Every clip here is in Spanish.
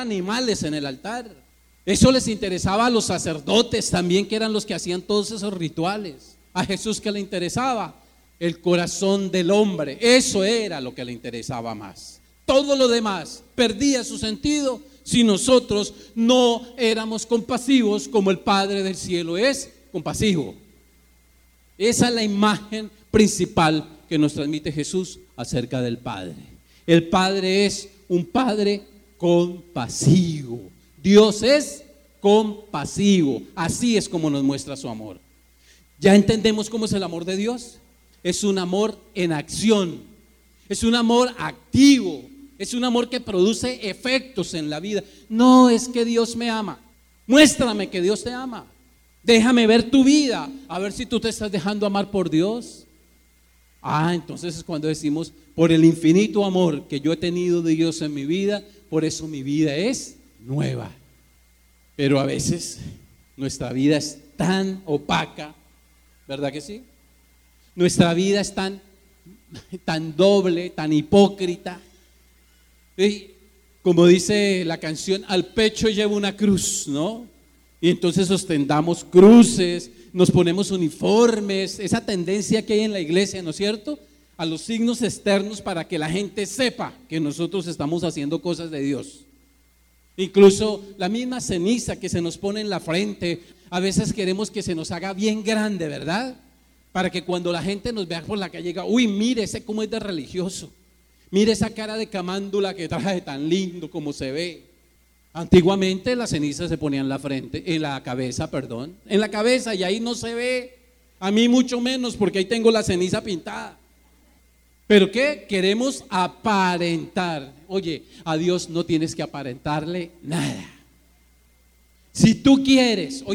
animales en el altar. Eso les interesaba a los sacerdotes también, que eran los que hacían todos esos rituales. A Jesús, ¿qué le interesaba? El corazón del hombre. Eso era lo que le interesaba más. Todo lo demás perdía su sentido si nosotros no éramos compasivos como el Padre del cielo es compasivo. Esa es la imagen principal que nos transmite Jesús acerca del Padre. El Padre es un Padre compasivo. Dios es compasivo. Así es como nos muestra su amor. ¿Ya entendemos cómo es el amor de Dios? Es un amor en acción. Es un amor activo. Es un amor que produce efectos en la vida. No es que Dios me ama. Muéstrame que Dios te ama. Déjame ver tu vida, a ver si tú te estás dejando amar por Dios. Entonces es cuando decimos, por el infinito amor que yo he tenido de Dios en mi vida, por eso mi vida es nueva. Pero a veces nuestra vida es tan opaca, ¿verdad que sí? Nuestra vida es tan doble, tan hipócrita. Y como dice la canción, al pecho lleva una cruz, ¿no? Y entonces ostentamos cruces, nos ponemos uniformes, esa tendencia que hay en la iglesia, ¿no es cierto? A los signos externos para que la gente sepa que nosotros estamos haciendo cosas de Dios. Incluso la misma ceniza que se nos pone en la frente, a veces queremos que se nos haga bien grande, ¿verdad? Para que cuando la gente nos vea por la calle diga, uy, mire ese cómo es de religioso, mire esa cara de camándula que trae tan lindo como se ve. Antiguamente la ceniza se ponía en la frente, en la cabeza, y ahí no se ve, a mí mucho menos porque ahí tengo la ceniza pintada. ¿Pero qué? Queremos aparentar. Oye, a Dios no tienes que aparentarle nada. Si tú quieres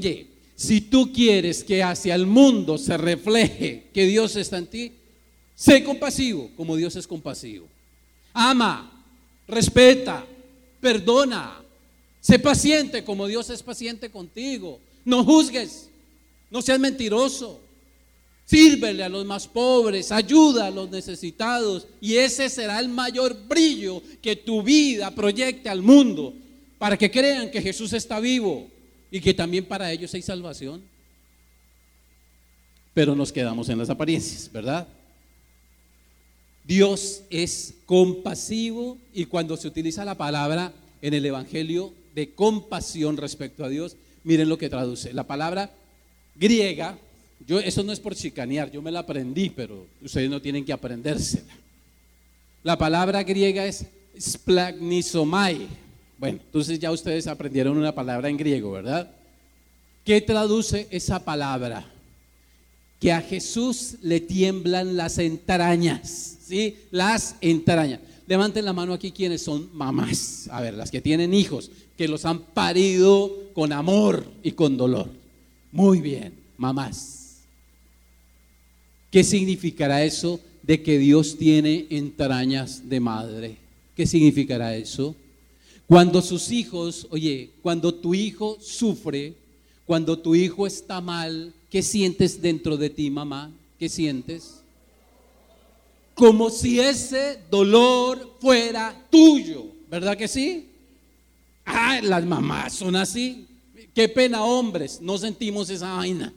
que hacia el mundo se refleje que Dios está en ti, sé compasivo como Dios es compasivo. Ama, respeta, perdona. Sé paciente como Dios es paciente contigo. No juzgues, no seas mentiroso. Sírvele a los más pobres, ayuda a los necesitados, y ese será el mayor brillo que tu vida proyecte al mundo, para que crean que Jesús está vivo y que también para ellos hay salvación. Pero nos quedamos en las apariencias, ¿verdad? Dios es compasivo, y cuando se utiliza la palabra en el Evangelio de compasión respecto a Dios, miren lo que traduce. La palabra griega, eso no es por chicanear, yo me la aprendí, pero ustedes no tienen que aprendérsela. La palabra griega es splagnisomai. Bueno, entonces ya ustedes aprendieron una palabra en griego, ¿verdad? ¿Qué traduce esa palabra? Que a Jesús le tiemblan las entrañas, ¿sí? Las entrañas. Levanten la mano aquí quienes son mamás, a ver, las que tienen hijos, que los han parido con amor y con dolor. Muy bien, mamás. ¿Qué significará eso de que Dios tiene entrañas de madre? ¿Qué significará eso? Cuando sus hijos, cuando tu hijo sufre, cuando tu hijo está mal, ¿qué sientes dentro de ti, mamá? ¿Qué sientes? Como si ese dolor fuera tuyo, ¿verdad que sí? Las mamás son así. Qué pena, hombres, no sentimos esa vaina.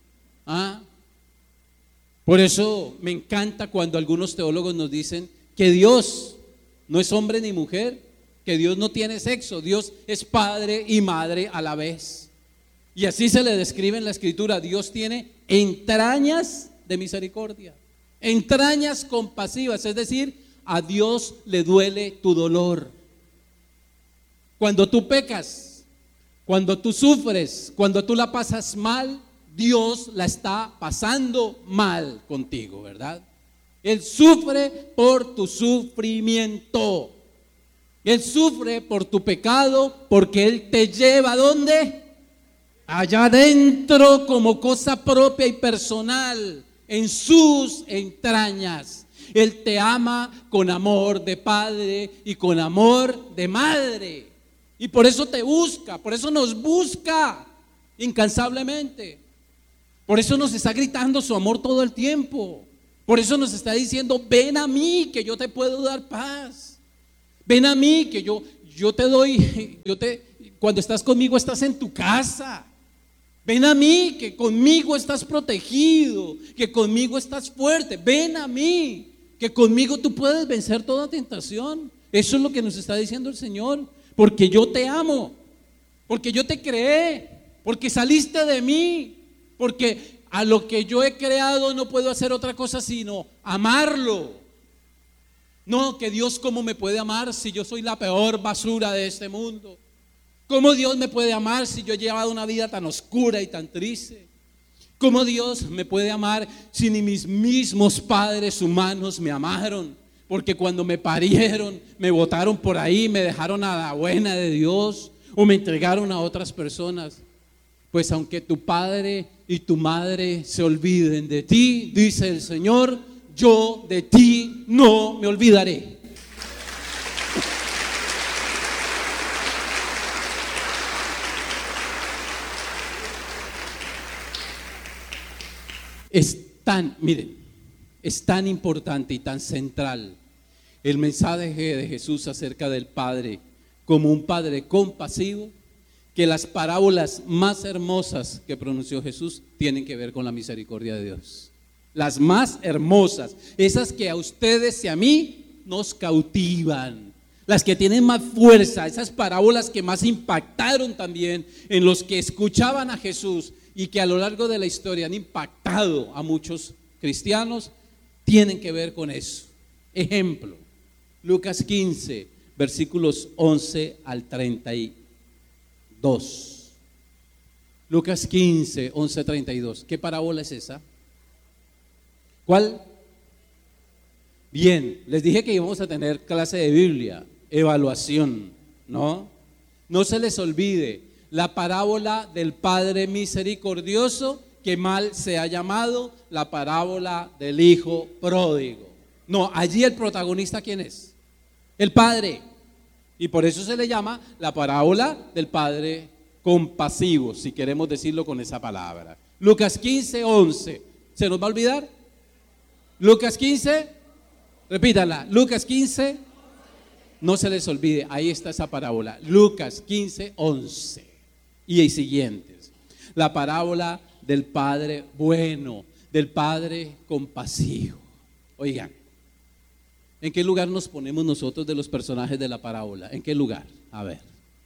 Por eso me encanta cuando algunos teólogos nos dicen que Dios no es hombre ni mujer, que Dios no tiene sexo, Dios es padre y madre a la vez. Y así se le describe en la Escritura: Dios tiene entrañas de misericordia, entrañas compasivas, es decir, a Dios le duele tu dolor. Cuando tú pecas, cuando tú sufres, cuando tú la pasas mal, Dios la está pasando mal contigo, ¿verdad? Él sufre por tu sufrimiento. Él sufre por tu pecado, porque Él te lleva ¿a dónde? Allá adentro, como cosa propia y personal, en sus entrañas. Él te ama con amor de padre y con amor de madre. Y por eso te busca, por eso nos busca incansablemente. Por eso nos está gritando su amor todo el tiempo. Por eso nos está diciendo: ven a mí que yo te puedo dar paz. Ven a mí que yo cuando estás conmigo estás en tu casa. Ven a mí, que conmigo estás protegido, que conmigo estás fuerte. Ven a mí, que conmigo tú puedes vencer toda tentación. Eso es lo que nos está diciendo el Señor. Porque yo te amo, porque yo te creé, porque saliste de mí, porque a lo que yo he creado no puedo hacer otra cosa sino amarlo. No, que Dios cómo me puede amar si yo soy la peor basura de este mundo. ¿Cómo Dios me puede amar si yo he llevado una vida tan oscura y tan triste? ¿Cómo Dios me puede amar si ni mis mismos padres humanos me amaron? Porque cuando me parieron, me botaron por ahí, me dejaron a la buena de Dios o me entregaron a otras personas. Pues aunque tu padre y tu madre se olviden de ti, dice el Señor, yo de ti no me olvidaré. Es tan importante y tan central el mensaje de Jesús acerca del Padre como un Padre compasivo, que las parábolas más hermosas que pronunció Jesús tienen que ver con la misericordia de Dios. Las más hermosas, esas que a ustedes y a mí nos cautivan, las que tienen más fuerza, esas parábolas que más impactaron también en los que escuchaban a Jesús y que a lo largo de la historia han impactado a muchos cristianos, tienen que ver con eso. Ejemplo, Lucas 15, versículos 11 al 32. Lucas 15, 11, 32. ¿Qué parábola es esa? ¿Cuál? Bien, les dije que íbamos a tener clase de Biblia, evaluación, ¿no? No se les olvide la parábola del Padre misericordioso, que mal se ha llamado la parábola del Hijo pródigo. No, allí el protagonista, ¿quién es? El Padre. Y por eso se le llama la parábola del Padre compasivo, si queremos decirlo con esa palabra. Lucas 15, 11. ¿Se nos va a olvidar? Lucas 15, repítala. Lucas 15, no se les olvide, ahí está esa parábola. Lucas 15, 11 y siguientes. La parábola del Padre bueno, del Padre compasivo. Oigan, ¿en qué lugar nos ponemos nosotros de los personajes de la parábola? ¿En qué lugar? A ver.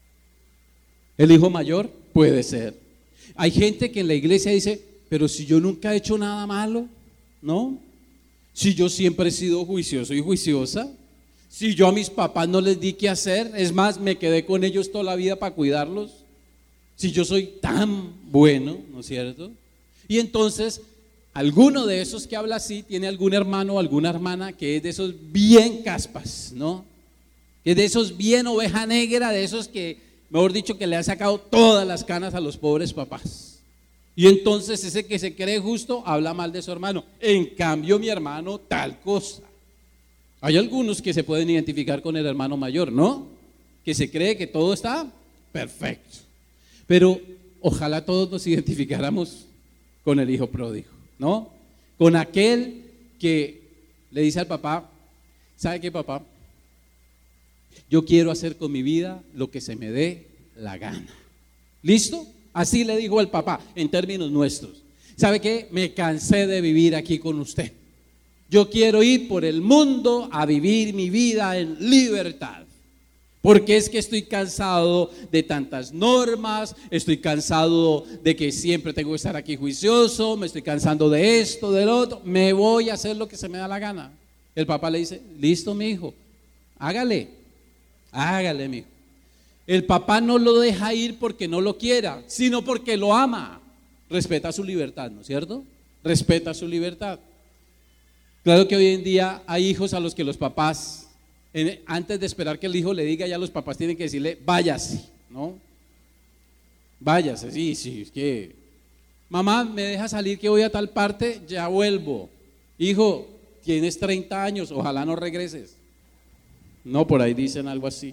¿El hijo mayor? Puede ser. Hay gente que en la iglesia dice, pero si yo nunca he hecho nada malo, ¿no? Si yo siempre he sido juicioso y juiciosa, si yo a mis papás no les di qué hacer, es más, me quedé con ellos toda la vida para cuidarlos, si yo soy tan bueno, ¿no es cierto? Y entonces, alguno de esos que habla así tiene algún hermano o alguna hermana que es de esos bien caspas, ¿no? Que es de esos bien oveja negra, de esos que, mejor dicho, que le han sacado todas las canas a los pobres papás. Y entonces ese que se cree justo habla mal de su hermano. En cambio, mi hermano tal cosa. Hay algunos que se pueden identificar con el hermano mayor, ¿no? Que se cree que todo está perfecto. Pero ojalá todos nos identificáramos con el hijo pródigo, ¿no? Con aquel que le dice al papá, ¿sabe qué, papá? Yo quiero hacer con mi vida lo que se me dé la gana. ¿Listo? Así le dijo al papá en términos nuestros. ¿Sabe qué? Me cansé de vivir aquí con usted. Yo quiero ir por el mundo a vivir mi vida en libertad. Porque es que estoy cansado de tantas normas, estoy cansado de que siempre tengo que estar aquí juicioso, me estoy cansando de esto, del otro, me voy a hacer lo que se me da la gana. El papá le dice, listo, mi hijo, hágale, mi hijo. El papá no lo deja ir porque no lo quiera, sino porque lo ama. Respeta su libertad, ¿no es cierto? Respeta su libertad. Claro que hoy en día hay hijos a los que los papás, antes de esperar que el hijo le diga, ya los papás tienen que decirle, váyase, ¿no? Váyase, sí, es que, mamá, me deja salir que voy a tal parte, ya vuelvo. Hijo, tienes 30 años, ojalá no regreses. No, por ahí dicen algo así.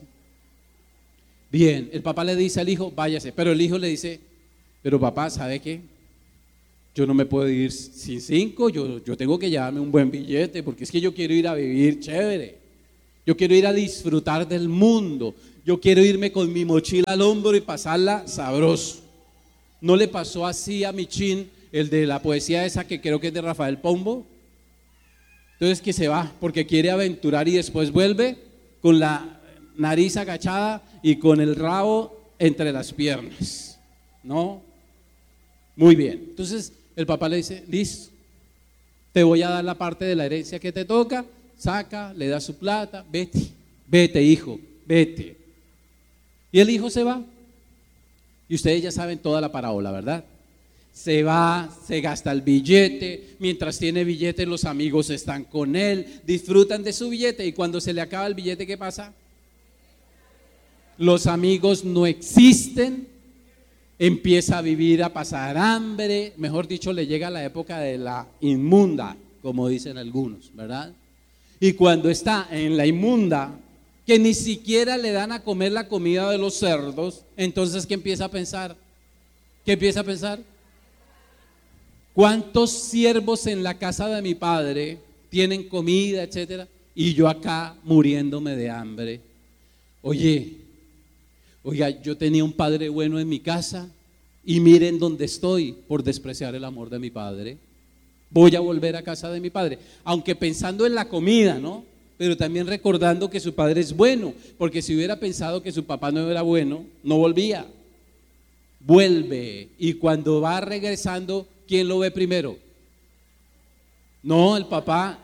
Bien, el papá le dice al hijo, váyase, pero el hijo le dice, pero papá, ¿sabe qué? Yo no me puedo ir sin 5, yo tengo que llevarme un buen billete, porque es que yo quiero ir a vivir chévere, yo quiero ir a disfrutar del mundo, yo quiero irme con mi mochila al hombro y pasarla sabroso. ¿No le pasó así a Michín, el de la poesía esa que creo que es de Rafael Pombo? Entonces que se va porque quiere aventurar y después vuelve con la nariz agachada y con el rabo entre las piernas, ¿no? Muy bien. Entonces el papá le dice, listo, te voy a dar la parte de la herencia que te toca, saca, le da su plata, vete hijo, vete. Y el hijo se va. Y ustedes ya saben toda la parábola, ¿verdad? Se va, se gasta el billete, mientras tiene billete los amigos están con él, disfrutan de su billete y cuando se le acaba el billete, ¿qué pasa? Los amigos no existen, empieza a vivir, a pasar hambre, mejor dicho, le llega la época de la inmunda, como dicen algunos, ¿verdad? Y cuando está en la inmunda, que ni siquiera le dan a comer la comida de los cerdos, entonces ¿qué empieza a pensar? ¿Qué empieza a pensar? ¿Cuántos siervos en la casa de mi padre tienen comida, etcétera? Y yo acá muriéndome de hambre. Oiga, yo tenía un padre bueno en mi casa y miren dónde estoy por despreciar el amor de mi padre. Voy a volver a casa de mi padre, aunque pensando en la comida, ¿no? Pero también recordando que su padre es bueno, porque si hubiera pensado que su papá no era bueno, no volvía. Vuelve y cuando va regresando, ¿quién lo ve primero? No, el papá.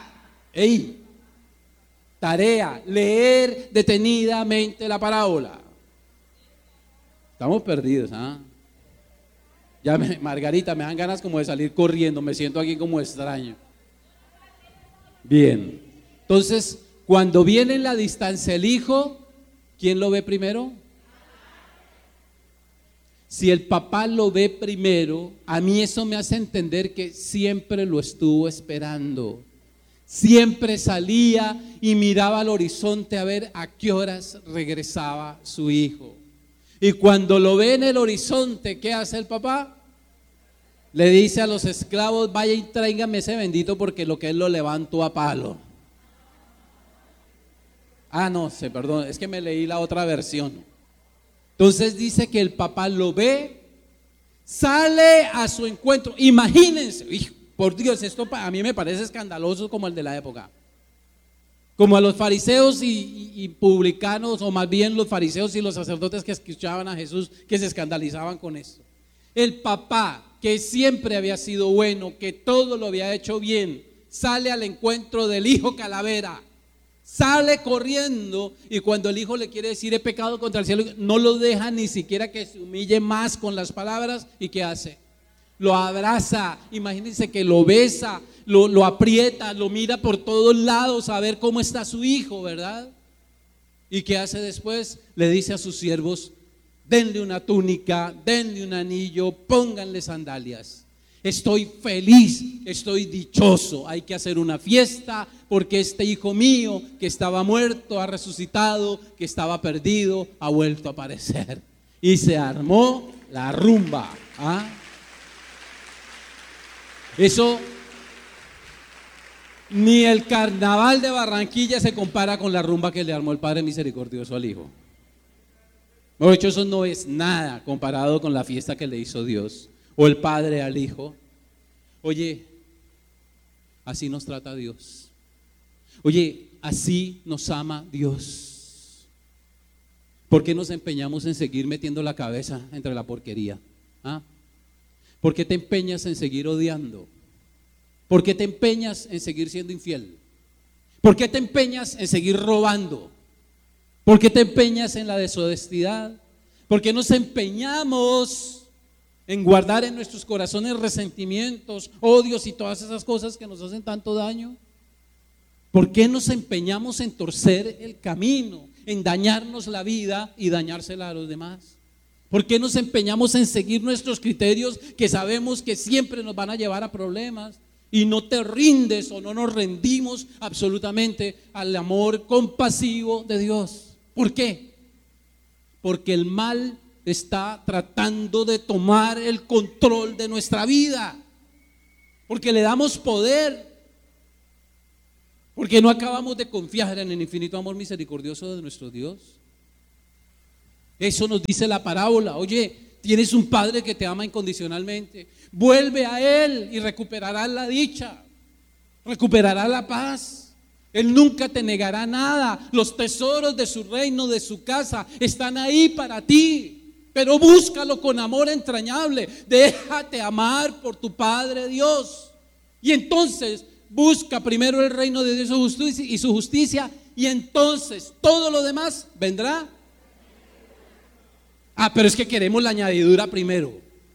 Tarea, leer detenidamente la parábola. Estamos perdidos, ¿ah? Margarita, me dan ganas como de salir corriendo, me siento aquí como extraño. Bien, entonces, cuando viene en la distancia el hijo, ¿quién lo ve primero? Si el papá lo ve primero, a mí eso me hace entender que siempre lo estuvo esperando. Siempre salía y miraba al horizonte a ver a qué horas regresaba su hijo. Y cuando lo ve en el horizonte, ¿qué hace el papá? Le dice a los esclavos, vaya y tráigame ese bendito porque lo que él lo levanto a palo. Perdón, es que me leí la otra versión. Entonces dice que el papá lo ve, sale a su encuentro. Imagínense, por Dios, esto a mí me parece escandaloso como el de la época. Como a los fariseos y publicanos, o más bien los fariseos y los sacerdotes que escuchaban a Jesús, que se escandalizaban con esto. El papá, que siempre había sido bueno, que todo lo había hecho bien, sale al encuentro del hijo calavera. Sale corriendo y cuando el hijo le quiere decir he pecado contra el cielo, no lo deja ni siquiera que se humille más con las palabras. ¿Y qué hace? Lo abraza, imagínense que lo besa, lo aprieta, lo mira por todos lados a ver cómo está su hijo, ¿verdad? ¿Y qué hace después? Le dice a sus siervos, denle una túnica, denle un anillo, pónganle sandalias. Estoy feliz, estoy dichoso, hay que hacer una fiesta porque este hijo mío que estaba muerto ha resucitado, que estaba perdido ha vuelto a aparecer. Y se armó la rumba. Eso, ni el carnaval de Barranquilla se compara con la rumba que le armó el Padre Misericordioso al hijo. De hecho, eso no es nada comparado con la fiesta que le hizo Dios o el Padre al Hijo. Oye, así nos trata Dios. Oye, así nos ama Dios. ¿Por qué nos empeñamos en seguir metiendo la cabeza entre la porquería? ¿Por qué te empeñas en seguir odiando? ¿Por qué te empeñas en seguir siendo infiel? ¿Por qué te empeñas en seguir robando? ¿Por qué te empeñas en la deshonestidad? ¿Por qué nos empeñamos en guardar en nuestros corazones resentimientos, odios y todas esas cosas que nos hacen tanto daño? ¿Por qué nos empeñamos en torcer el camino, en dañarnos la vida y dañársela a los demás? ¿Por qué nos empeñamos en seguir nuestros criterios que sabemos que siempre nos van a llevar a problemas? Y no te rindes o no nos rendimos absolutamente al amor compasivo de Dios. ¿Por qué? Porque el mal está tratando de tomar el control de nuestra vida. Porque le damos poder. Porque no acabamos de confiar en el infinito amor misericordioso de nuestro Dios. Eso nos dice la parábola. Oye, tienes un padre que te ama incondicionalmente. Vuelve a Él y recuperarás la dicha, recuperarás la paz. Él nunca te negará nada. Los tesoros de su reino, de su casa, están ahí para ti. Pero búscalo con amor entrañable. Déjate amar por tu Padre Dios. Y entonces busca primero el reino de Dios y su justicia, y entonces todo lo demás vendrá. Pero es que queremos la añadidura primero.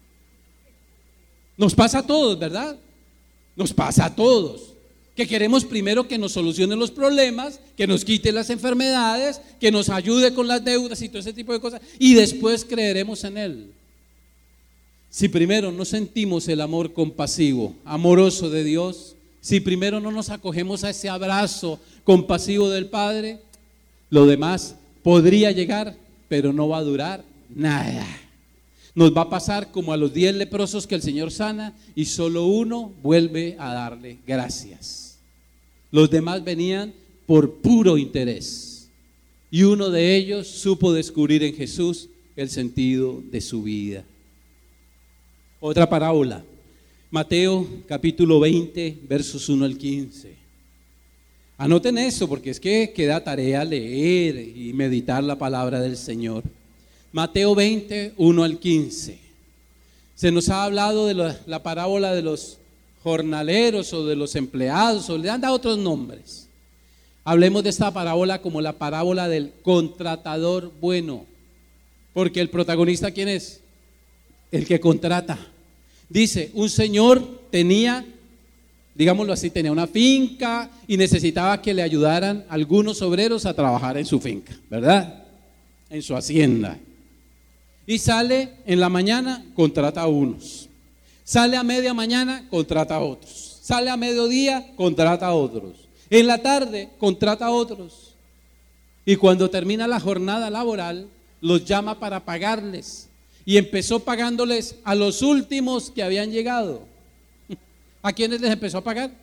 Nos pasa a todos, ¿verdad? Nos pasa a todos. Que queremos primero que nos solucione los problemas, que nos quite las enfermedades, que nos ayude con las deudas y todo ese tipo de cosas, y después creeremos en Él. Si primero no sentimos el amor compasivo, amoroso de Dios, si primero no nos acogemos a ese abrazo compasivo del Padre, lo demás podría llegar, pero no va a durar nada. Nos va a pasar como a los 10 leprosos que el Señor sana y solo uno vuelve a darle gracias. Los demás venían por puro interés y uno de ellos supo descubrir en Jesús el sentido de su vida. Otra parábola, Mateo capítulo 20, versos 1 al 15. Anoten eso porque es que queda tarea leer y meditar la palabra del Señor. Mateo 20, 1 al 15. Se nos ha hablado de la parábola de los jornaleros o de los empleados, o le han dado otros nombres. Hablemos de esta parábola como la parábola del contratador bueno, porque el protagonista, ¿quién es? El que contrata. Dice, un señor tenía, digámoslo así, tenía una finca y necesitaba que le ayudaran algunos obreros a trabajar en su finca, ¿verdad? En su hacienda. Y sale en la mañana, contrata a unos. Sale a media mañana, contrata a otros. Sale a mediodía, contrata a otros. En la tarde, contrata a otros. Y cuando termina la jornada laboral, los llama para pagarles. Y empezó pagándoles a los últimos que habían llegado. ¿A quiénes les empezó a pagar?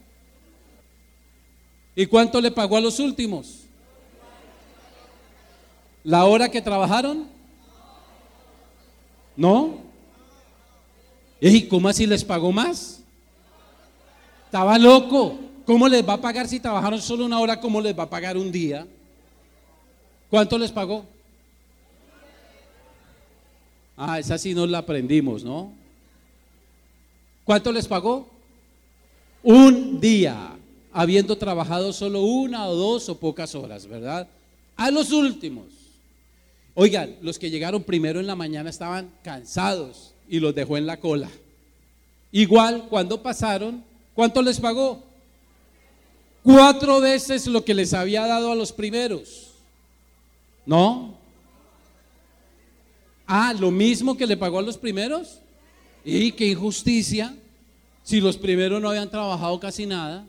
¿Y cuánto le pagó a los últimos? ¿La hora que trabajaron? ¿No? ¿Y cómo así les pagó más? Estaba loco. ¿Cómo les va a pagar si trabajaron solo una hora? ¿Cómo les va a pagar un día? ¿Cuánto les pagó? Esa sí nos la aprendimos, ¿no? ¿Cuánto les pagó? Un día, habiendo trabajado solo una o dos o pocas horas, ¿verdad? A los últimos. Oigan, los que llegaron primero en la mañana estaban cansados y los dejó en la cola. Igual, cuando pasaron, ¿cuánto les pagó? 4 veces lo que les había dado a los primeros. ¿No? Lo mismo que le pagó a los primeros. Y qué injusticia, si los primeros no habían trabajado casi nada.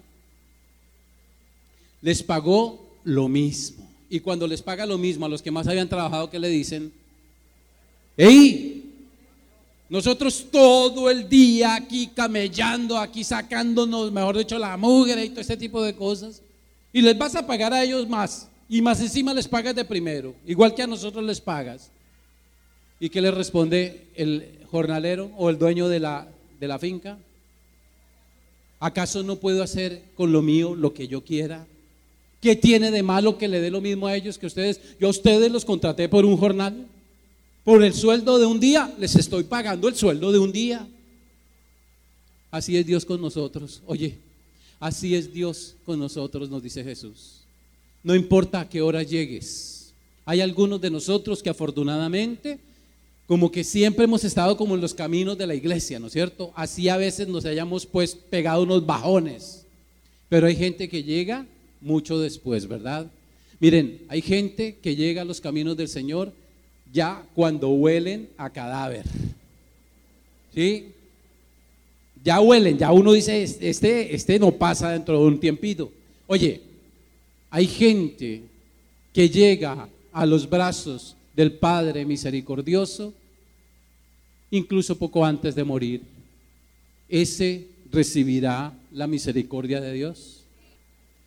Les pagó lo mismo. Y cuando les paga lo mismo a los que más habían trabajado, ¿qué le dicen? ¡Ey! Nosotros todo el día aquí camellando, aquí sacándonos, mejor dicho, la mugre y todo ese tipo de cosas. Y les vas a pagar a ellos más. Y más encima les pagas de primero, igual que a nosotros les pagas. ¿Y qué le responde el jornalero o el dueño de la finca? ¿Acaso no puedo hacer con lo mío lo que yo quiera? ¿Qué tiene de malo que le dé lo mismo a ellos que a ustedes? Yo a ustedes los contraté por un jornal, por el sueldo de un día, les estoy pagando el sueldo de un día. Así es Dios con nosotros. Oye, así es Dios con nosotros, nos dice Jesús. No importa a qué hora llegues. Hay algunos de nosotros que afortunadamente, como que siempre hemos estado como en los caminos de la iglesia, ¿no es cierto? Así a veces nos hayamos pues pegado unos bajones. Pero hay gente que llega mucho después, ¿verdad? Miren, hay gente que llega a los caminos del Señor ya cuando huelen a cadáver. ¿Sí? Ya huelen, ya uno dice, este no pasa dentro de un tiempito. Oye, hay gente que llega a los brazos del Padre misericordioso incluso poco antes de morir. Ese recibirá la misericordia de Dios.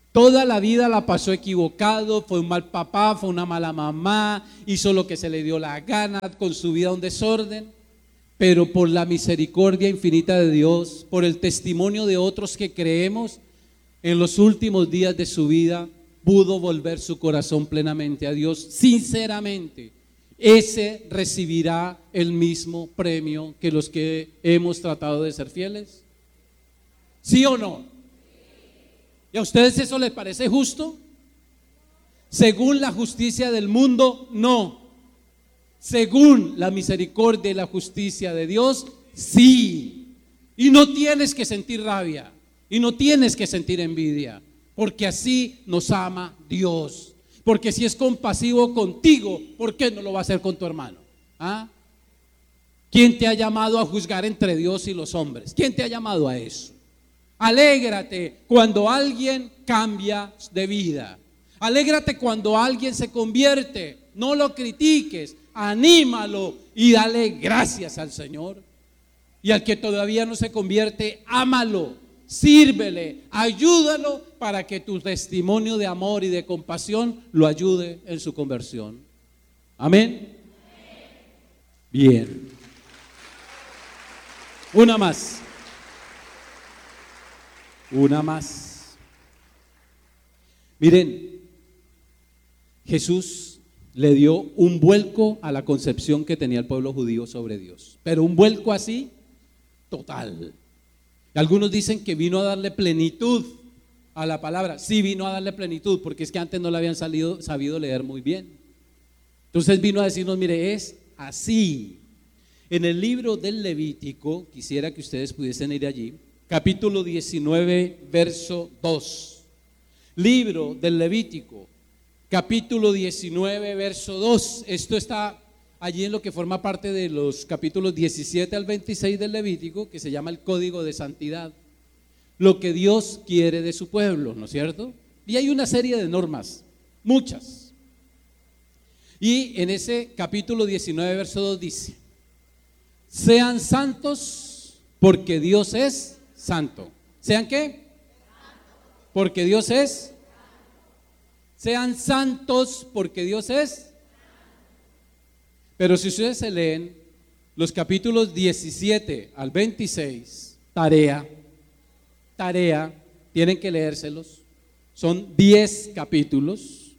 Toda la vida la pasó equivocado, fue un mal papá, fue una mala mamá, hizo lo que se le dio la gana, con su vida un desorden. Pero por la misericordia infinita de Dios, por el testimonio de otros que creemos, en los últimos días de su vida pudo volver su corazón plenamente a Dios, sinceramente. Ese recibirá el mismo premio que los que hemos tratado de ser fieles. ¿Sí o no? ¿Y a ustedes eso les parece justo? Según la justicia del mundo, no. Según la misericordia y la justicia de Dios, sí. Y no tienes que sentir rabia, y no tienes que sentir envidia, porque así nos ama Dios. Porque si es compasivo contigo, ¿por qué no lo va a hacer con tu hermano? ¿Ah? ¿Quién te ha llamado a juzgar entre Dios y los hombres? ¿Quién te ha llamado a eso? Alégrate cuando alguien cambia de vida. Alégrate cuando alguien se convierte. No lo critiques, anímalo y dale gracias al Señor. Y al que todavía no se convierte, ámalo, sírvele, ayúdalo para que tu testimonio de amor y de compasión lo ayude en su conversión. Amén. Bien. Una más. Una más. Miren, Jesús le dio un vuelco a la concepción que tenía el pueblo judío sobre Dios, pero un vuelco así total. Algunos dicen que vino a darle plenitud a la palabra. Sí, vino a darle plenitud, porque es que antes no le habían sabido leer muy bien. Entonces vino a decirnos, mire, es así. En el libro del Levítico, quisiera que ustedes pudiesen ir allí, capítulo 19, verso 2. Libro del Levítico, capítulo 19, verso 2. Esto está allí en lo que forma parte de los capítulos 17 al 26 del Levítico, que se llama el Código de Santidad. Lo que Dios quiere de su pueblo, ¿no es cierto? Y hay una serie de normas, muchas. Y en ese capítulo 19, verso 2 dice: sean santos porque Dios es santo. ¿Sean qué? Porque Dios es. Sean santos porque Dios es. Pero si ustedes se leen los capítulos 17 al 26, tarea, tienen que leérselos. Son 10 capítulos,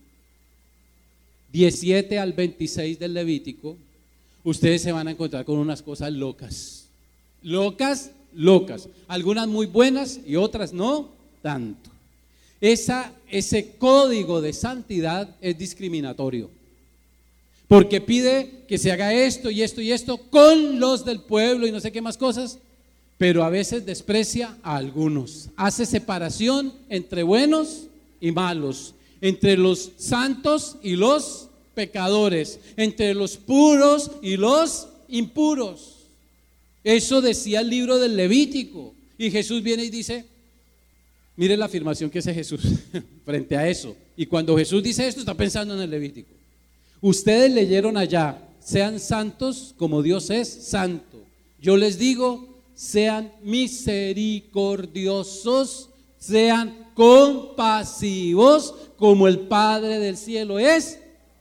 17 al 26 del Levítico. Ustedes se van a encontrar con unas cosas locas. Locas. Algunas muy buenas y otras no tanto. Ese código de santidad es discriminatorio, porque pide que se haga esto y esto y esto con los del pueblo y no sé qué más cosas, pero a veces desprecia a algunos. Hace separación entre buenos y malos, entre los santos y los pecadores, entre los puros y los impuros. Eso decía el libro del Levítico. Y Jesús viene y dice, mire la afirmación que hace Jesús frente a eso. Y cuando Jesús dice esto, está pensando en el Levítico. Ustedes leyeron allá, sean santos como Dios es santo. Yo les digo, sean misericordiosos, sean compasivos como el Padre del cielo es.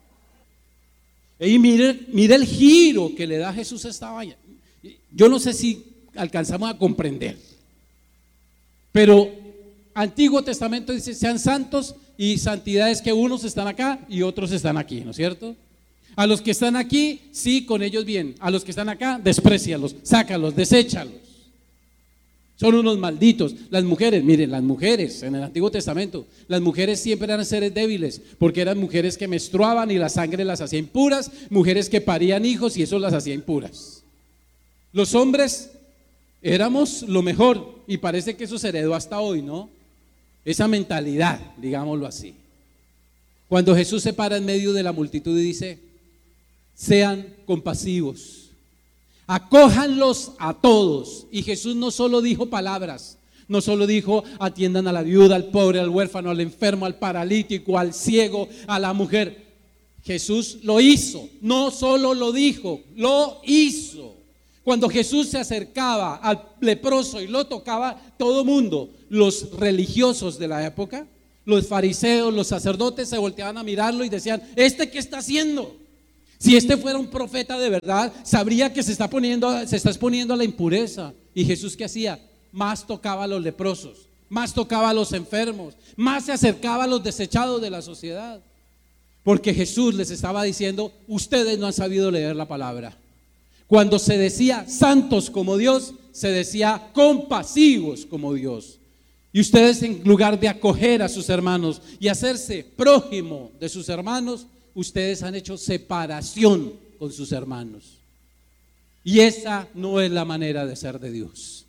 Y mire el giro que le da Jesús a esta vaina. Yo no sé si alcanzamos a comprender, pero Antiguo Testamento dice sean santos, y santidad es que unos están acá y otros están aquí, ¿no es cierto? A los que están aquí, sí, con ellos bien. A los que están acá, desprécialos, sácalos, deséchalos. Son unos malditos. Las mujeres, miren, las mujeres en el Antiguo Testamento, las mujeres siempre eran seres débiles, porque eran mujeres que menstruaban y la sangre las hacía impuras, mujeres que parían hijos y eso las hacía impuras. Los hombres éramos lo mejor, y parece que eso se heredó hasta hoy, ¿no? Esa mentalidad, digámoslo así. Cuando Jesús se para en medio de la multitud y dice, sean compasivos, acójanlos a todos. Y Jesús no solo dijo palabras, no solo dijo atiendan a la viuda, al pobre, al huérfano, al enfermo, al paralítico, al ciego, a la mujer. Jesús lo hizo, no solo lo dijo, lo hizo. Cuando Jesús se acercaba al leproso y lo tocaba, todo mundo, los religiosos de la época, Los fariseos, los sacerdotes se volteaban a mirarlo y decían: ¿este qué está haciendo? Si este fuera un profeta de verdad, sabría que se está exponiendo a la impureza. ¿Y Jesús qué hacía? Más tocaba a los leprosos, más tocaba a los enfermos, más se acercaba a los desechados de la sociedad. Porque Jesús les estaba diciendo: ustedes no han sabido leer la palabra. Cuando se decía santos como Dios, se decía compasivos como Dios. Y ustedes, en lugar de acoger a sus hermanos y hacerse prójimo de sus hermanos, ustedes han hecho separación con sus hermanos. Y esa no es la manera de ser de Dios.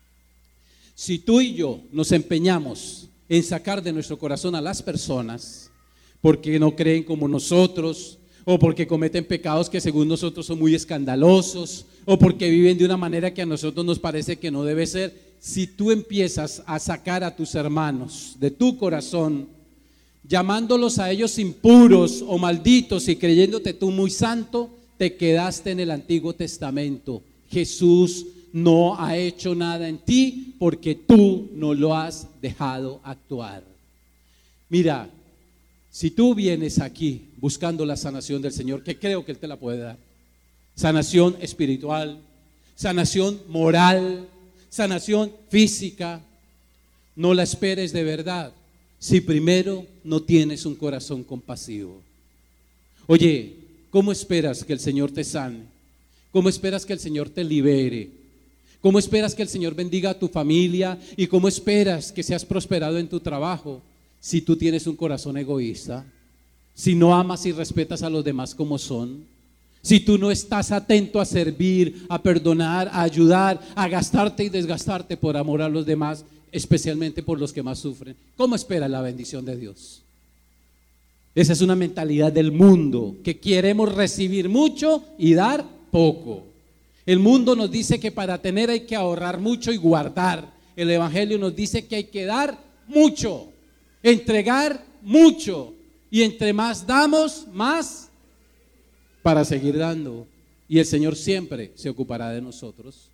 Si tú y yo nos empeñamos en sacar de nuestro corazón a las personas porque no creen como nosotros, o porque cometen pecados que según nosotros son muy escandalosos, o porque viven de una manera que a nosotros nos parece que no debe ser, si tú empiezas a sacar a tus hermanos de tu corazón, llamándolos a ellos impuros o malditos y creyéndote tú muy santo, te quedaste en el Antiguo Testamento. Jesús no ha hecho nada en ti porque tú no lo has dejado actuar. Mira, si tú vienes aquí buscando la sanación del Señor, que creo que Él te la puede dar, sanación espiritual, sanación moral, sanación física, no la esperes de verdad si primero no tienes un corazón compasivo. Oye, ¿cómo esperas que el Señor te sane? ¿Cómo esperas que el Señor te libere? ¿Cómo esperas que el Señor bendiga a tu familia? ¿Y cómo esperas que seas prosperado en tu trabajo si tú tienes un corazón egoísta? Si no amas y respetas a los demás como son, si tú no estás atento a servir, a perdonar, a ayudar, a gastarte y desgastarte por amor a los demás, especialmente por los que más sufren, ¿cómo esperas la bendición de Dios? Esa es una mentalidad del mundo, que queremos recibir mucho y dar poco. El mundo nos dice que para tener hay que ahorrar mucho y guardar. El Evangelio nos dice que hay que dar mucho, entregar mucho, y entre más damos, más para seguir dando, y el Señor siempre se ocupará de nosotros.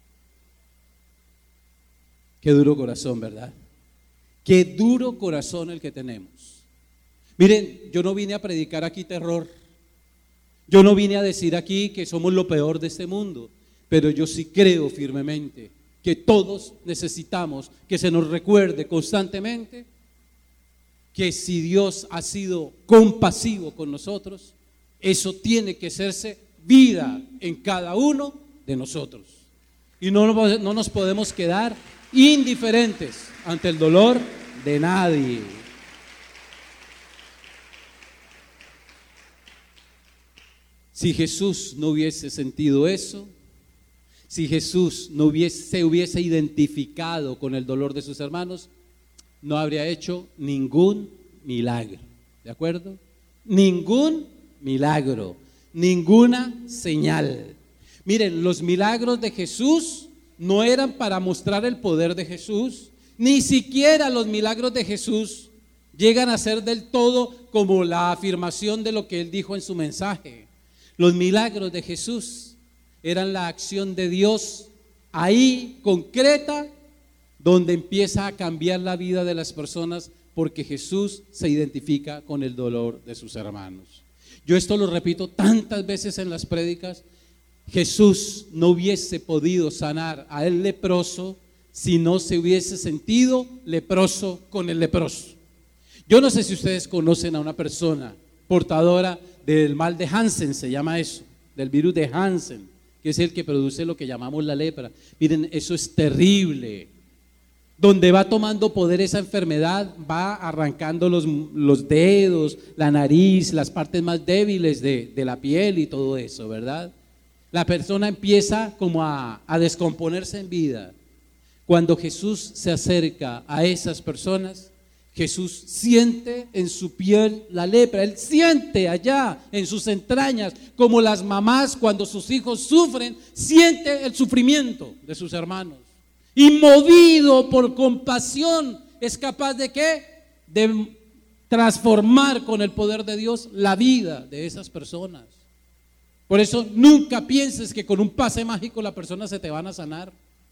Qué duro corazón, ¿verdad? Qué duro corazón el que tenemos. Miren, yo no vine a predicar aquí terror, yo no vine a decir aquí que somos lo peor de este mundo, pero yo sí creo firmemente que todos necesitamos que se nos recuerde constantemente que si Dios ha sido compasivo con nosotros, eso tiene que hacerse vida en cada uno de nosotros. Y no nos podemos quedar indiferentes ante el dolor de nadie. Si Jesús no hubiese sentido eso, si Jesús no se hubiese identificado con el dolor de sus hermanos, no habría hecho ningún milagro, ¿de acuerdo? Ningún milagro, ninguna señal. Miren, los milagros de Jesús no eran para mostrar el poder de Jesús, ni siquiera los milagros de Jesús llegan a ser del todo como la afirmación de lo que Él dijo en su mensaje. Los milagros de Jesús eran la acción de Dios ahí concreta, donde empieza a cambiar la vida de las personas, porque Jesús se identifica con el dolor de sus hermanos. Yo esto lo repito tantas veces en las prédicas. Jesús no hubiese podido sanar al leproso si no se hubiese sentido leproso con el leproso. Yo no sé si ustedes conocen a una persona portadora del mal de Hansen, se llama eso, del virus de Hansen, que es el que produce lo que llamamos la lepra. Miren, eso es terrible. Donde va tomando poder esa enfermedad, va arrancando los dedos, la nariz, las partes más débiles de la piel y todo eso, ¿verdad? La persona empieza como a descomponerse en vida. Cuando Jesús se acerca a esas personas, Jesús siente en su piel la lepra. Él siente allá en sus entrañas, como las mamás cuando sus hijos sufren, siente el sufrimiento de sus hermanos. Y movido por compasión, es capaz de ¿qué? De transformar con el poder de Dios la vida de esas personas. Por eso nunca pienses que con un pase mágico las personas se te van a sanar.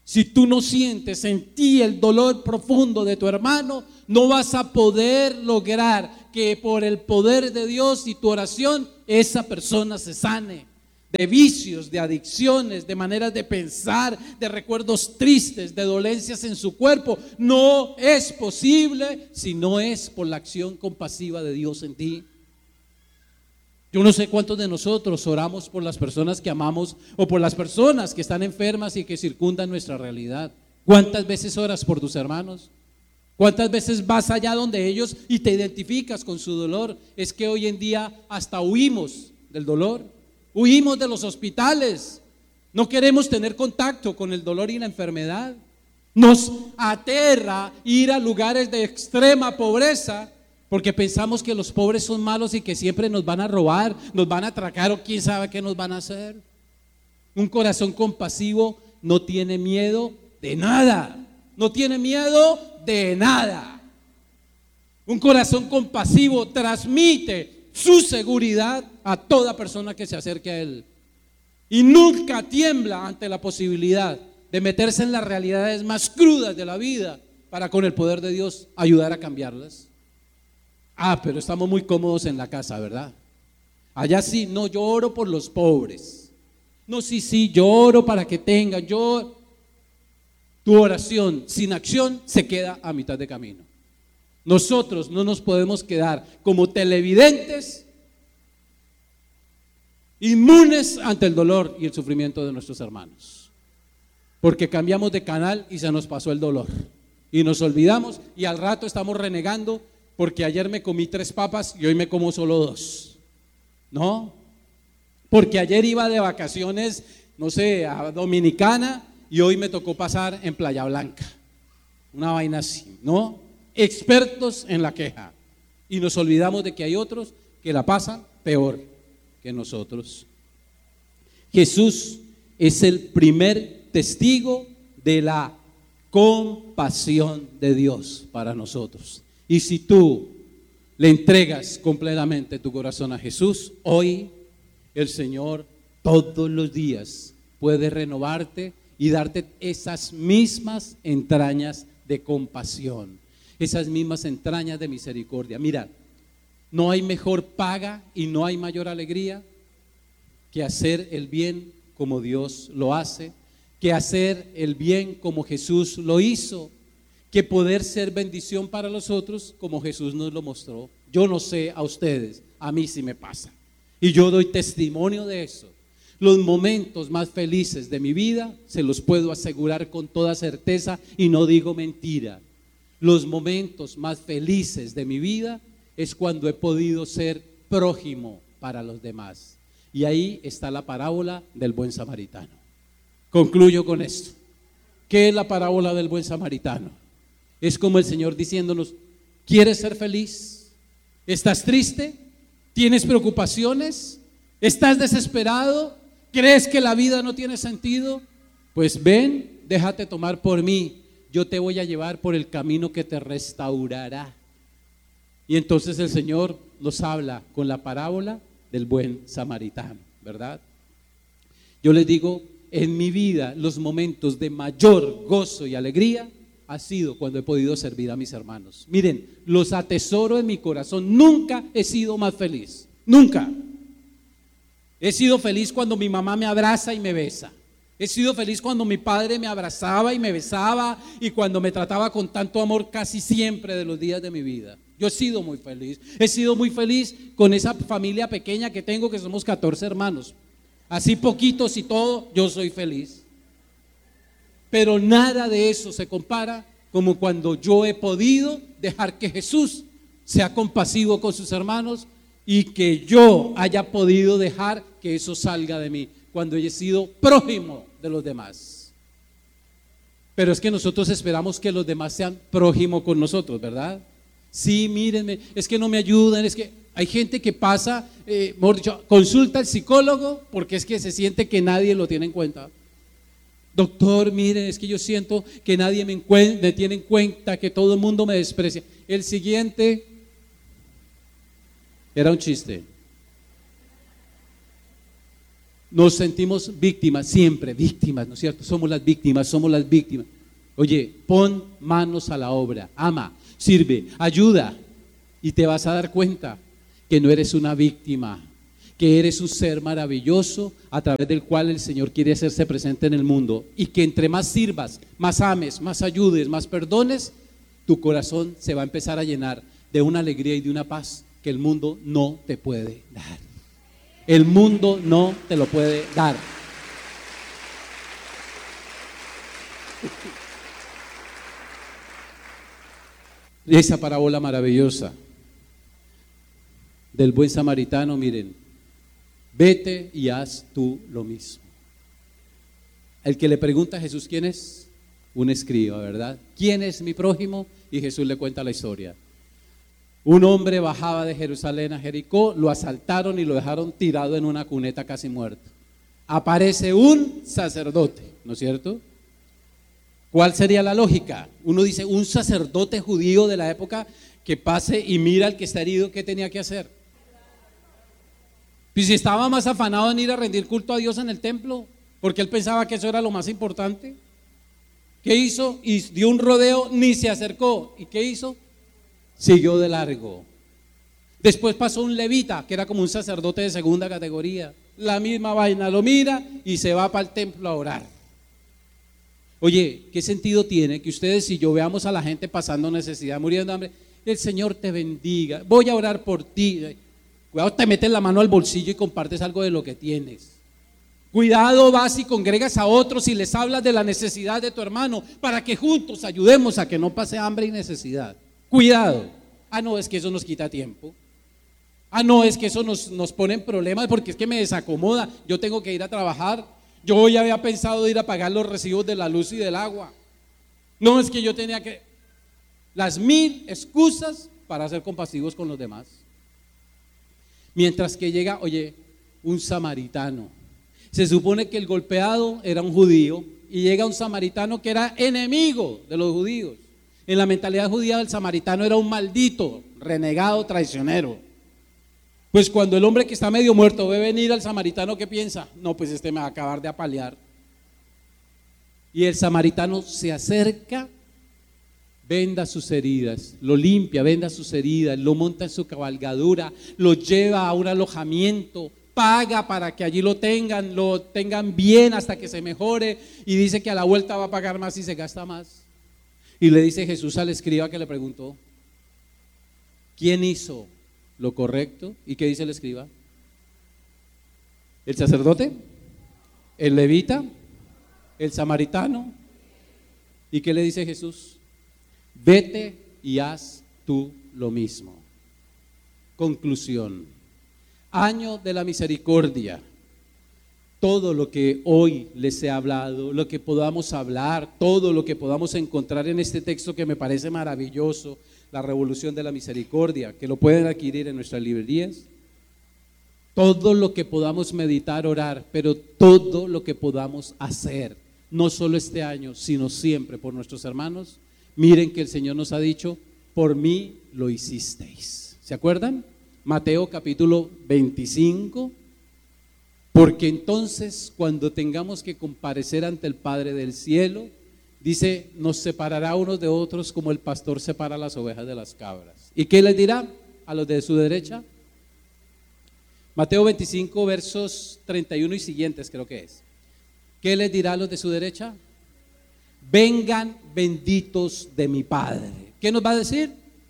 Si tú no sientes en ti el dolor profundo de tu hermano, no vas a poder lograr que por el poder de Dios y tu oración esa persona se sane de vicios, de adicciones, de maneras de pensar, de recuerdos tristes, de dolencias en su cuerpo. No es posible si no es por la acción compasiva de Dios en ti. Yo no sé cuántos de nosotros oramos por las personas que amamos o por las personas que están enfermas y que circundan nuestra realidad. ¿Cuántas veces oras por tus hermanos? ¿Cuántas veces vas allá donde ellos y te identificas con su dolor? Es que hoy en día hasta huimos del dolor, huimos de los hospitales, no queremos tener contacto con el dolor y la enfermedad. Nos aterra ir a lugares de extrema pobreza porque pensamos que los pobres son malos y que siempre nos van a robar, nos van a atracar o quién sabe qué nos van a hacer. Un corazón compasivo no tiene miedo de nada, no tiene miedo de nada. Un corazón compasivo transmite su seguridad a toda persona que se acerque a él y nunca tiembla ante la posibilidad de meterse en las realidades más crudas de la vida para con el poder de Dios ayudar a cambiarlas. Pero estamos muy cómodos en la casa, ¿verdad? Allá sí, no, yo oro por los pobres. No, sí, yo oro para que tengan. Tu oración sin acción se queda a mitad de camino. Nosotros no nos podemos quedar como televidentes inmunes ante el dolor y el sufrimiento de nuestros hermanos, porque cambiamos de canal y se nos pasó el dolor y nos olvidamos y al rato estamos renegando porque ayer me comí 3 papas y hoy me como solo 2, ¿no? Porque ayer iba de vacaciones, no sé, a Dominicana y hoy me tocó pasar en Playa Blanca, una vaina así, ¿no? Expertos en la queja y nos olvidamos de que hay otros que la pasan peor que nosotros. Jesús es el primer testigo de la compasión de Dios para nosotros. Y si tú le entregas completamente tu corazón a Jesús, hoy el Señor todos los días puede renovarte y darte esas mismas entrañas de compasión, esas mismas entrañas de misericordia. Mira, no hay mejor paga y no hay mayor alegría que hacer el bien como Dios lo hace, que hacer el bien como Jesús lo hizo, que poder ser bendición para los otros como Jesús nos lo mostró. Yo no sé a ustedes, a mí sí me pasa y yo doy testimonio de eso. Los momentos más felices de mi vida se los puedo asegurar con toda certeza y no digo mentira. Los momentos más felices de mi vida es cuando he podido ser prójimo para los demás. Y ahí está la parábola del buen samaritano. Concluyo con esto. ¿Qué es la parábola del buen samaritano? Es como el Señor diciéndonos: ¿quieres ser feliz? ¿Estás triste? ¿Tienes preocupaciones? ¿Estás desesperado? ¿Crees que la vida no tiene sentido? Pues ven, déjate tomar por mí. Yo te voy a llevar por el camino que te restaurará. Y entonces el Señor nos habla con la parábola del buen samaritano, ¿verdad? Yo les digo, en mi vida los momentos de mayor gozo y alegría ha sido cuando he podido servir a mis hermanos. Miren, los atesoro en mi corazón. Nunca he sido más feliz, nunca. He sido feliz cuando mi mamá me abraza y me besa. He sido feliz cuando mi padre me abrazaba y me besaba y cuando me trataba con tanto amor casi siempre de los días de mi vida. Yo he sido muy feliz. He sido muy feliz con esa familia pequeña que tengo, que somos 14 hermanos. Así poquitos y todo, yo soy feliz. Pero nada de eso se compara como cuando yo he podido dejar que Jesús sea compasivo con sus hermanos y que yo haya podido dejar que eso salga de mí cuando he sido prójimo de los demás. Pero es que nosotros esperamos que los demás sean prójimo con nosotros, ¿verdad? Sí, mírenme, es que no me ayudan, es que hay gente que pasa, mejor dicho, consulta al psicólogo porque es que se siente que nadie lo tiene en cuenta. Doctor, miren, es que yo siento que nadie me tiene en cuenta, que todo el mundo me desprecia. El siguiente era un chiste. Nos sentimos víctimas, siempre víctimas, ¿no es cierto? Somos las víctimas, somos las víctimas. Oye, pon manos a la obra, ama, sirve, ayuda, y te vas a dar cuenta que no eres una víctima, que eres un ser maravilloso a través del cual el Señor quiere hacerse presente en el mundo, y que entre más sirvas, más ames, más ayudes, más perdones, tu corazón se va a empezar a llenar de una alegría y de una paz que el mundo no te puede dar. El mundo no te lo puede dar. Esa parábola maravillosa del buen samaritano, miren, vete y haz tú lo mismo. El que le pregunta a Jesús quién es, un escriba, ¿verdad? ¿Quién es mi prójimo? Y Jesús le cuenta la historia. Un hombre bajaba de Jerusalén a Jericó, lo asaltaron y lo dejaron tirado en una cuneta casi muerto. Aparece un sacerdote, ¿no es cierto? ¿Cuál sería la lógica? Uno dice, un sacerdote judío de la época que pase y mira al que está herido, ¿qué tenía que hacer? Y si estaba más afanado en ir a rendir culto a Dios en el templo, porque él pensaba que eso era lo más importante. ¿Qué hizo? Y dio un rodeo, ni se acercó. ¿Y qué hizo? Siguió de largo. Después pasó un levita, que era como un sacerdote de segunda categoría. La misma vaina, lo mira y se va para el templo a orar. Oye, ¿qué sentido tiene que ustedes y yo veamos a la gente pasando necesidad, muriendo de hambre? El Señor te bendiga, voy a orar por ti. Cuidado, te metes la mano al bolsillo y compartes algo de lo que tienes. Cuidado, vas y congregas a otros y les hablas de la necesidad de tu hermano para que juntos ayudemos a que no pase hambre y necesidad. Cuidado. Ah, no, es que eso nos quita tiempo. Ah, no, es que eso nos pone en problemas porque es que me desacomoda. Yo tengo que ir a trabajar. Yo ya había pensado ir a pagar los recibos de la luz y del agua. No, es que yo tenía que... Las mil excusas para ser compasivos con los demás. Mientras que llega, oye, un samaritano. Se supone que el golpeado era un judío y llega un samaritano que era enemigo de los judíos. En la mentalidad judía el samaritano era un maldito, renegado, traicionero. Pues cuando el hombre que está medio muerto ve venir al samaritano, ¿qué piensa? No, pues este me va a acabar de apalear. Y el samaritano se acerca, venda sus heridas, lo limpia, venda sus heridas, lo monta en su cabalgadura, lo lleva a un alojamiento, paga para que allí lo tengan bien hasta que se mejore, y dice que a la vuelta va a pagar más y se gasta más. Y le dice Jesús al escriba que le preguntó, ¿quién hizo lo correcto? ¿Y qué dice el escriba? ¿El sacerdote? ¿El levita? ¿El samaritano? ¿Y qué le dice Jesús? Vete y haz tú lo mismo. Conclusión. Año de la misericordia. Todo lo que hoy les he hablado, lo que podamos hablar, todo lo que podamos encontrar en este texto que me parece maravilloso, la revolución de la misericordia, que lo pueden adquirir en nuestras librerías. Todo lo que podamos meditar, orar, pero todo lo que podamos hacer, no solo este año, sino siempre por nuestros hermanos. Miren que el Señor nos ha dicho, por mí lo hicisteis. ¿Se acuerdan? Mateo capítulo 25. Porque entonces cuando tengamos que comparecer ante el Padre del cielo, dice, nos separará unos de otros como el pastor separa las ovejas de las cabras. ¿Y qué les dirá a los de su derecha? Mateo 25 versos 31 y siguientes creo que es. ¿Qué les dirá a los de su derecha? Vengan benditos de mi Padre. ¿Qué nos va a decir?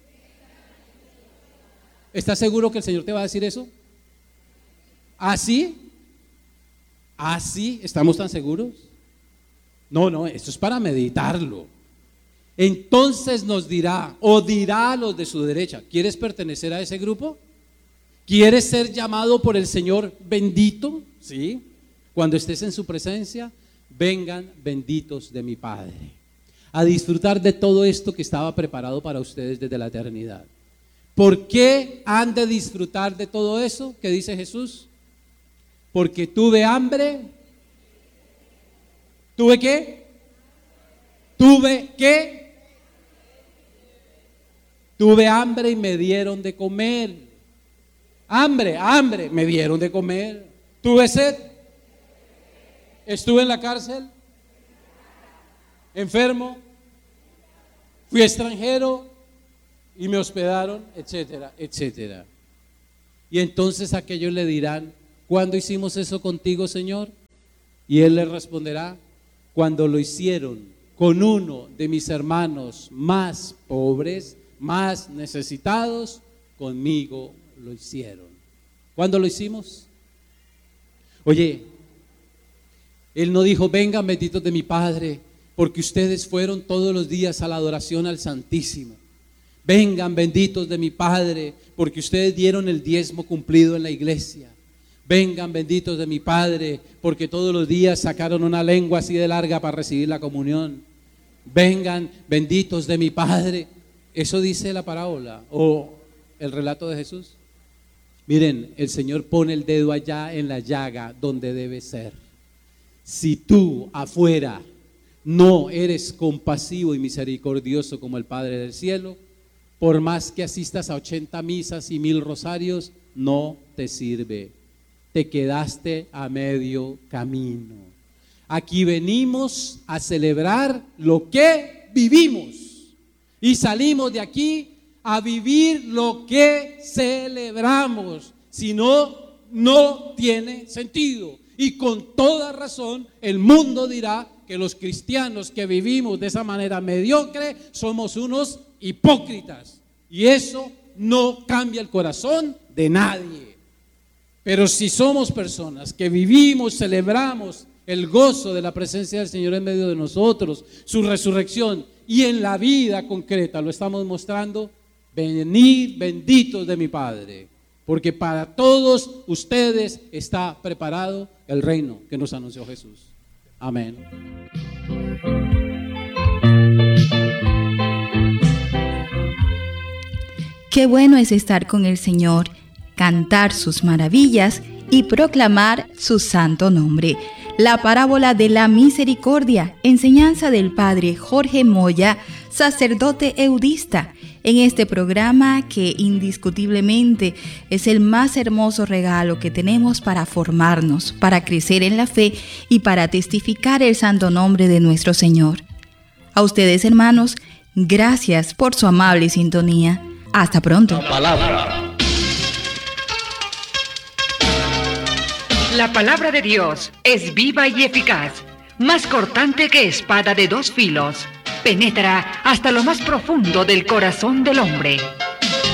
¿Estás seguro que el Señor te va a decir eso? ¿Así? ¿Así? ¿Estamos tan seguros? No, esto es para meditarlo. Entonces nos dirá, o dirá a los de su derecha, ¿quieres pertenecer a ese grupo? ¿Quieres ser llamado por el Señor bendito? ¿Sí? Cuando estés en su presencia, vengan benditos de mi Padre, a disfrutar de todo esto que estaba preparado para ustedes desde la eternidad. ¿Por qué han de disfrutar de todo eso? ¿Qué dice Jesús? Porque tuve hambre. ¿Tuve qué? ¿Tuve qué? Tuve hambre y me dieron de comer. Hambre, me dieron de comer. Tuve sed, Estuve en la cárcel, enfermo, fui extranjero y me hospedaron, etcétera, etcétera. Y entonces aquellos le dirán: ¿cuándo hicimos eso contigo, Señor? Y Él les responderá: cuando lo hicieron con uno de mis hermanos más pobres, más necesitados, conmigo lo hicieron. ¿Cuándo lo hicimos? Oye, Él no dijo: vengan benditos de mi Padre, porque ustedes fueron todos los días a la adoración al Santísimo. Vengan benditos de mi Padre, porque ustedes dieron el diezmo cumplido en la iglesia. Vengan benditos de mi Padre, porque todos los días sacaron una lengua así de larga para recibir la comunión. Vengan benditos de mi Padre. Eso dice la parábola o el relato de Jesús. Miren, el Señor pone el dedo allá en la llaga donde debe ser. Si tú afuera no eres compasivo y misericordioso como el Padre del cielo, por más que asistas a 80 misas y 1000 rosarios, no te sirve. Te quedaste a medio camino. Aquí venimos a celebrar lo que vivimos y salimos de aquí a vivir lo que celebramos. Si no, no tiene sentido. Y con toda razón el mundo dirá que los cristianos que vivimos de esa manera mediocre somos unos hipócritas. Y eso no cambia el corazón de nadie. Pero si somos personas que vivimos, celebramos el gozo de la presencia del Señor en medio de nosotros, su resurrección, y en la vida concreta lo estamos mostrando, venid benditos de mi Padre, porque para todos ustedes está preparado el reino que nos anunció Jesús. Amén. Qué bueno es estar con el Señor, cantar sus maravillas y proclamar su santo nombre. La parábola de la misericordia, enseñanza del Padre Jorge Moya, sacerdote eudista, en este programa que indiscutiblemente es el más hermoso regalo que tenemos para formarnos, para crecer en la fe y para testificar el santo nombre de nuestro Señor. A ustedes, hermanos, gracias por su amable sintonía. Hasta pronto. La palabra de Dios es viva y eficaz, más cortante que espada de 2 filos. Penetra hasta lo más profundo del corazón del hombre